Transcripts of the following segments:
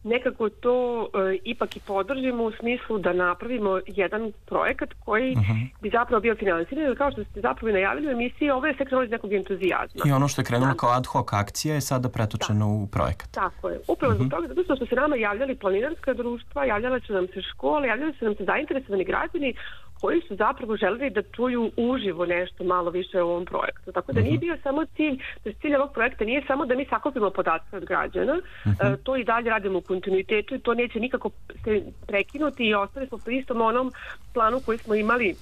nekako to ipak i podržimo u smislu da napravimo jedan projekat koji bi zapravo bio finansiran, jer kao što ste zapravo najavili u emisiji, ovo je sve krenulo iz nekog entuzijazma. I ono što je krenulo kao ad hoc akcija je sada pretočeno u projekat. Tako je. Upravo zbog toga, zato što su se nama javljali planinarska društva, javljale su nam se škole, javljali su nam se zainteresovani građani koji su zapravo želeli da čuju uživo nešto malo više o ovom projektu. Tako da nije bio samo cilj ovog projekta nije samo da mi sakupimo podatke od građana, to i dalje radimo u kontinuitetu i to neće nikako se prekinuti i ostali smo po istom onom planu koji smo imali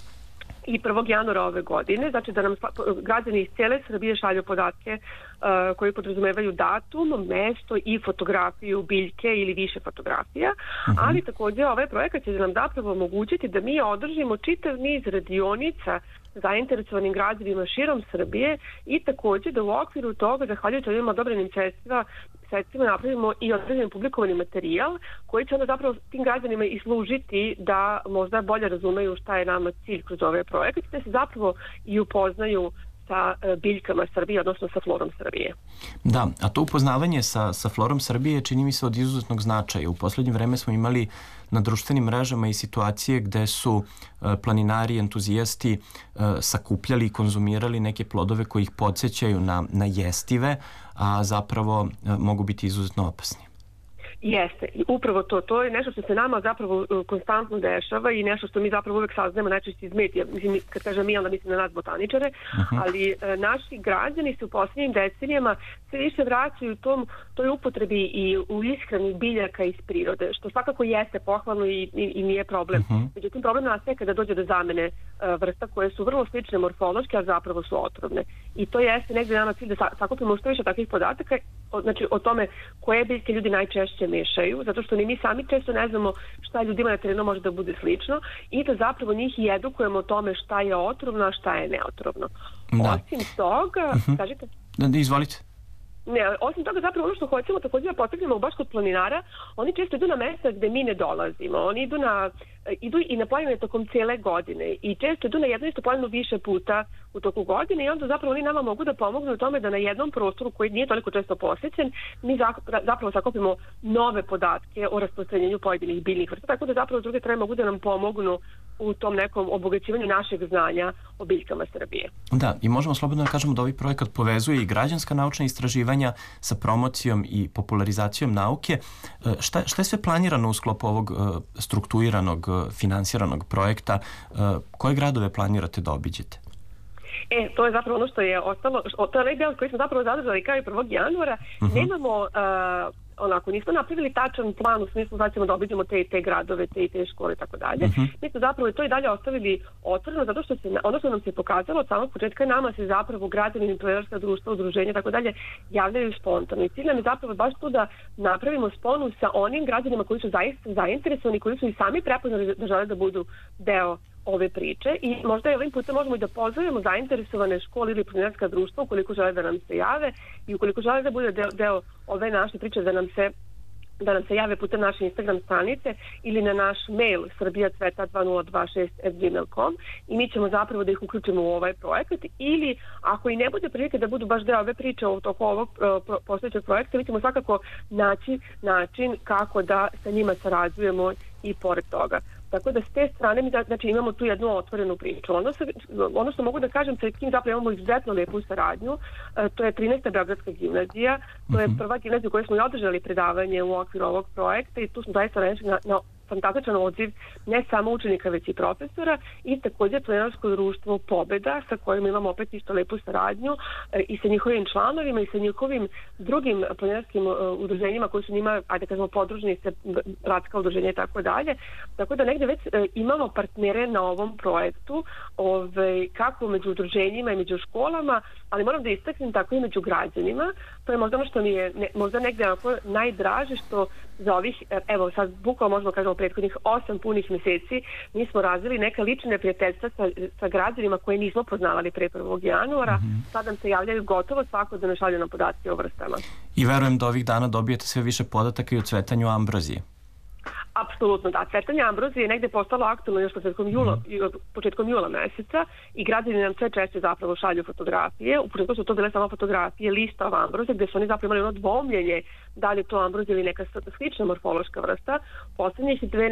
i 1. januara ove godine, znači da nam građani iz cijele Srbije šalju podatke koji podrazumevaju datum, mesto i fotografiju biljke ili više fotografija, ali također ovaj projekat će nam zapravo omogućiti da mi održimo čitav niz radionica zainteresovanim građanima širom Srbije i također da u okviru toga, zahvaljujući ovim odobrenim sredstvima, napravimo i određen publikovani materijal koji će onda zapravo tim građanima i služiti da možda bolje razumeju šta je nama cilj kroz ovaj projekat, da se zapravo i upoznaju sa biljkama Srbije, odnosno sa florom Srbije. Da, a to upoznavanje sa florom Srbije čini mi se od izuzetnog značaja. U posljednje vreme smo imali na društvenim mrežama i situacije gde su planinari, entuzijasti sakupljali i konzumirali neke plodove koji ih podsjećaju na jestive, a zapravo mogu biti izuzetno opasni. Jeste, i upravo to je nešto što se nama zapravo konstantno dešava i nešto što mi zapravo uvek saznajemo najčešće iz medija. Mislim, kad kažem mi, onda mislim na nas botaničare, ali naši građani se u posljednjim decenijama sve više vraćaju toj upotrebi i u ishrani biljaka iz prirode, što svakako jeste pohvalno i nije problem. Međutim, problem nastaje kada dođe do zamene vrsta koje su vrlo slične morfološke, a zapravo su otrovne. I to jeste negdje nama cilj da sakupimo što više takvih podataka, znači o tome koje biljke ljudi najčešće mešaju, zato što ni mi sami često ne znamo šta ljudima na terenu može da bude slično i da zapravo njih i edukujemo o tome šta je otrovno, a šta je neotrovno. Osim toga, kažete? Izvolite. Ne, osim toga zapravo ono što hoćemo također da potaknemo baš kod planinara, oni često idu na mesta gde mi ne dolazimo, oni idu i na planine tokom cijele godine i često idu na jednu istu planinu više puta u toku godine i onda zapravo oni nama mogu da pomognu u tome da na jednom prostoru koji nije toliko često posjećen, mi zapravo sakupimo nove podatke o rasprostranjenju pojedinih biljnih vrsta, tako da zapravo s druge strane mogu da nam pomognu u tom nekom obogaćivanju našeg znanja o biljkama Srbije. Da, i možemo slobodno da kažemo da ovaj projekat povezuje i građanska naučna istraživanja sa promocijom i popularizacijom nauke. Šta je sve planirano u sklopu ovog strukturiranog, finansiranog projekta? Koje gradove planirate da obiđete? To je zapravo ono što je ostalo, to je onaj deo koji smo zapravo zadržali kao i 1. januara. Nemamo, nismo napravili tačan plan u smislu da ćemo da obiđemo te gradove, te škole i tako dalje. Mi smo zapravo to i dalje ostavili otvoreno zato što ono što nam se pokazalo od samog početka nama se zapravo građani, planinarska društva, udruženja i tako dalje javljaju spontano. I cilj nam je zapravo baš tu da napravimo sponu sa onim građanima koji su zaista zainteresovani, koji su i sami prepoznali da žele da budu deo ove priče i možda ovim putem možemo i da pozovemo zainteresovane škole ili planinarska društva ukoliko žele da nam se jave i ukoliko žele da bude deo ove naše priče da nam se jave putem naše Instagram stranice ili na naš mail srbijacveta2026@gmail.com i mi ćemo zapravo da ih uključimo u ovaj projekat ili ako i ne bude prilike da budu baš deo ove priče u toku ovog postojećeg projekta, mi ćemo svakako naći način kako da sa njima sarađujemo i pored toga. Tako da s te strane mi znači, imamo tu jednu otvorenu priču. Ono što mogu da kažem, sa kim zapravo imamo izuzetno lepu saradnju, to je 13. Beogradska gimnazija, to je prva gimnazija u kojoj smo i održali predavanje u okviru ovog projekta i tu smo zaista naišli na fantastičan odziv ne samo učenika već i profesora i također planinarsko društvo Pobeda sa kojim imamo opet isto lepu saradnju i sa njihovim članovima i sa njihovim drugim planinarskim udruženjima koji su njima, ajde kažemo, podružni se bratska udruženja i tako dalje. Tako da negdje već imamo partnere na ovom projektu kako među udruženjima i među školama, ali moram da istaknem tako i među građanima. To je možda ono što mi je možda negdje najdraže što za ovih, evo sad bukvalno možemo kažemo prethodnih 8 punih mjeseci mi smo razvili neka lične prijateljstva sa građanima koje nismo poznavali pre 1. januara. Sad nam se javljaju gotovo svako da ne šalju nam podatke o vrstama. I verujem da ovih dana dobijete sve više podataka i o cvetanju ambrozije. Apsolutno, da. Cvetanje ambrozije je negde postalo aktualno još početkom jula meseca i građani nam sve češće zapravo šalju fotografije. U početku su to bile samo fotografije lista od ambroze, gde su oni zapravo imali ono dvomljenje da li je to ambrozija ili neka slična morfološka vrsta. Poslednje 3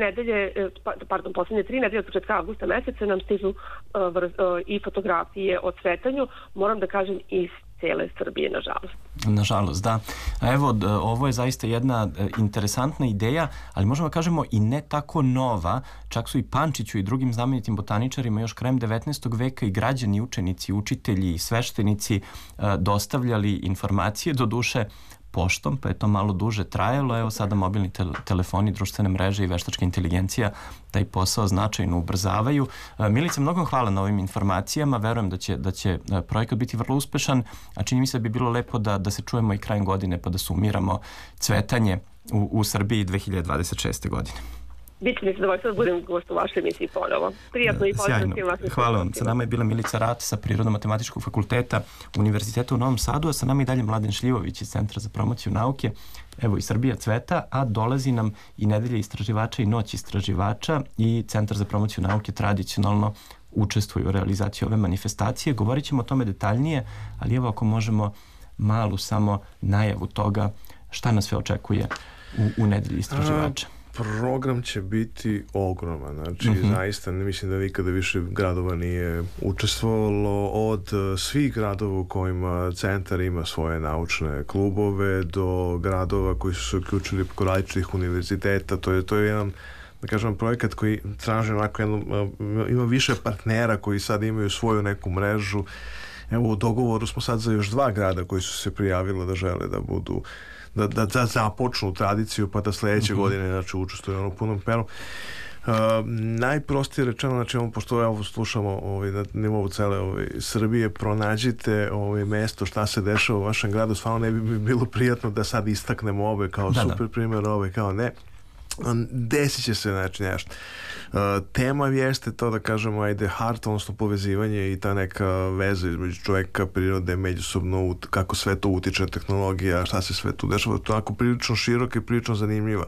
nedelje od početka avgusta meseca nam stižu i fotografije o cvetanju, moram da kažem iz cijele Srbije, nažalost. Nažalost, da. A evo, ovo je zaista jedna interesantna ideja, ali možemo da kažemo i ne tako nova. Čak su i Pančiću i drugim znamenitim botaničarima još krajem 19. veka i građani, učenici, učitelji i sveštenici dostavljali informacije, doduše poštom, pa je to malo duže trajalo. Evo sada mobilni telefoni, društvene mreže i veštačka inteligencija taj posao značajno ubrzavaju. Milice, mnogo hvala na ovim informacijama. Verujem da će projekat biti vrlo uspešan, a čini mi se da bi bilo lepo da se čujemo i krajem godine pa da sumiramo cvetanje u Srbiji 2026. godine. Biće mi zadovoljstvo da budem gost u vašoj emisiji ponovo. Prijatno i pozdravljam vas. Hvala vam. Sa nama je bila Milica Rat sa Prirodno-matematičkog fakulteta Univerziteta u Novom Sadu, a sa nama i dalje Mladen Šljivović iz Centra za promociju nauke. Evo i Srbija cveta, a dolazi nam i Nedelja istraživača i Noć istraživača i Centar za promociju nauke tradicionalno učestvuju u realizaciji ove manifestacije. Govorit ćemo o tome detaljnije, ali evo ako možemo malu samo najavu toga šta nas sve očekuje u Nedelji istraživača. Program će biti ogroman, znači zaista ne mislim da nikada više gradova nije učestvovalo, od svih gradova u kojima centar ima svoje naučne klubove do gradova koji su se uključili preko različitih univerziteta. To je jedan, da kažem, projekat koji traži onako ima više partnera koji sad imaju svoju neku mrežu. Evo, u dogovoru smo sad za još 2 grada koji su se prijavili da žele da budu da započnu tradiciju, pa da sledeće godine znači učestvuju u punom peru. Najprostije rečeno, znači pošto slušamo na nivou cele Srbije, pronađite mesto šta se dešava u vašem gradu. Stvarno ne bi bilo prijatno da sad istaknemo ove kao super primjer, ove kao ne. Desit će se znači nešto. Tema jeste to, da kažemo, heart, odnosno povezivanje i ta neka veza između čoveka, prirode, međusobno, kako sve to utiče na tehnologija, šta se sve tu dešava. To je onako prilično široka i prilično zanimljiva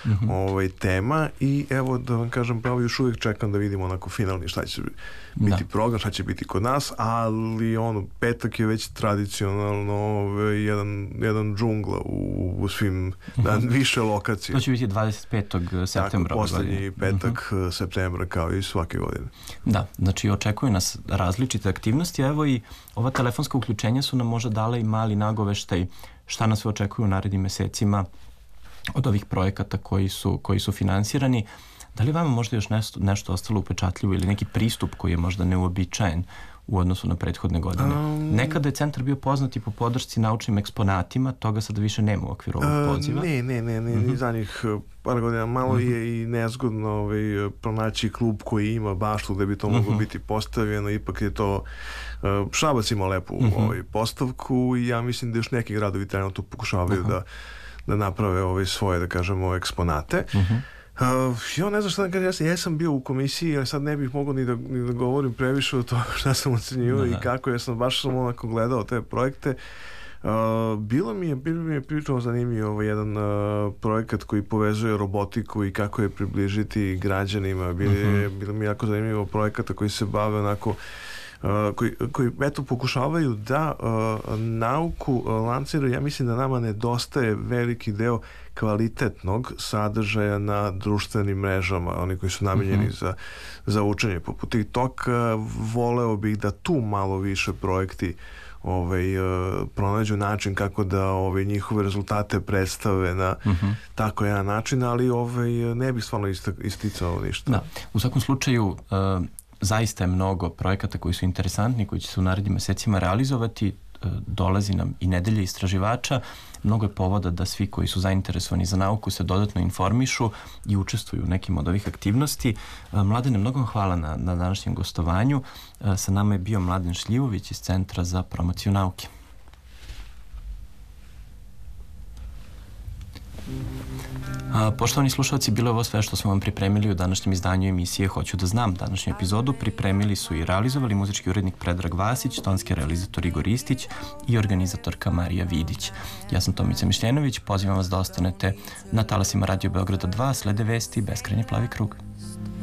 tema i evo da vam kažem pravo, još uvijek čekam da vidimo onako finalni šta će biti program, šta će biti kod nas, ali petak je već tradicionalno jedan džungla u svim više lokacija. To će biti 25. septembra. Tako, poslednji petak septembra kao i svake godine. Da, znači očekuju nas različite aktivnosti, evo i ova telefonska uključenja su nam možda dala i mali nagoveštaj šta nas očekuju u narednim mesecima od ovih projekata koji su finansirani. Da li vama možda još nešto ostalo upečatljivo ili neki pristup koji je možda neuobičajen u odnosu na prethodne godine? Nekada je centar bio poznat i po podršci naučnim eksponatima, toga sada više nema u okviru ovog poziva. Ne, za njih par godina malo je i nezgodno pronaći klub koji ima baštu gde bi to moglo biti postavljeno, ipak je to Šabac ima lepu postavku i ja mislim da još neki gradovi trenutno pokušavaju da naprave svoje, da kažemo, eksponate. Ja ne znam šta da kažem, ja sam bio u komisiji, ali sad ne bih mogao ni da govorim previše o to šta sam ocenjivao i kako, jer sam baš onako gledao te projekte. Bilo mi je prilično zanimljivo jedan projekat koji povezuje robotiku i kako je približiti građanima. Bilo mi je jako zanimljivo projekata koji se bave onako koji eto pokušavaju da nauku lanciraju. Ja mislim da nama nedostaje veliki deo kvalitetnog sadržaja na društvenim mrežama, oni koji su namenjeni za učenje poput TikToka. Voleo bih da tu malo više projekti pronađu način kako da njihove rezultate predstave na tako jedan način, ali ne bih stvarno isticao ništa. Da, u svakom slučaju zaista je mnogo projekata koji su interesantni, koji će se u narednim mesecima realizovati. Dolazi nam i Nedelja istraživača. Mnogo je povoda da svi koji su zainteresovani za nauku se dodatno informišu i učestvuju u nekim od ovih aktivnosti. Mladene, mnogo vam hvala na današnjem gostovanju. Sa nama je bio Mladen Šljivović iz Centra za promociju nauke. Poštovani slušalci, bilo je ovo sve što smo vam pripremili u današnjem izdanju emisije Hoću da znam. Današnju epizodu pripremili su i realizovali muzički urednik Predrag Vasić, tonski realizator Igor Istić i organizatorka Marija Vidić. Ja sam Tomica Mišljenović, pozivam vas da ostanete na talasima Radio Beograda 2, slede vesti Beskrajnji plavi krug.